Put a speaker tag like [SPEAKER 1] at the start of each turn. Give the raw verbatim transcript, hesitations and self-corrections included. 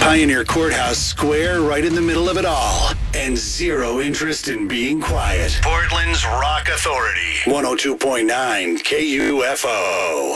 [SPEAKER 1] Pioneer Courthouse square right in the middle of it all. And zero interest in being quiet. Portland's Rock Authority. one oh two point nine K U F O.